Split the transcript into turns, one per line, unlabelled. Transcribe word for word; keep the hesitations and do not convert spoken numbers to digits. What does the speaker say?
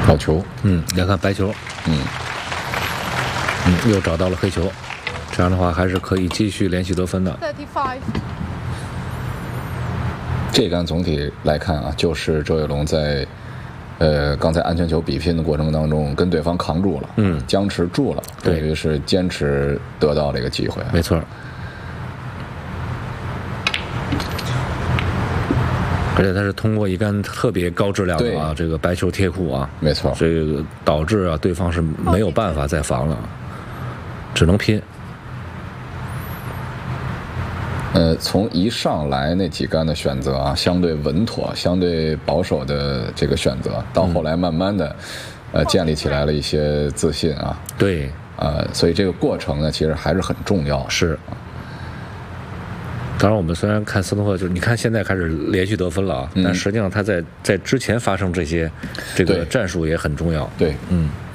好球，
嗯，来看白球，
嗯
嗯，又找到了黑球，这样的话还是可以继续连续得分的。
这杆总体来看啊，就是周跃龙在呃刚才安全球比拼的过程当中跟对方扛住了，
嗯，
僵持住了，等
对
于是坚持得到这个机会。
没错。而且他是通过一杆特别高质量的啊，这个白球贴库啊，
没错，
这个导致啊对方是没有办法再防了，只能拼。
呃，从一上来那几杆的选择啊，相对稳妥、相对保守的这个选择，到后来慢慢的，呃，建立起来了一些自信啊。
对，
呃，所以这个过程呢，其实还是很重要。
是。当然，我们虽然看斯诺克，就是你看现在开始连续得分了啊，
嗯、
但实际上他在在之前发生这些这个战术也很重要。
对，
嗯。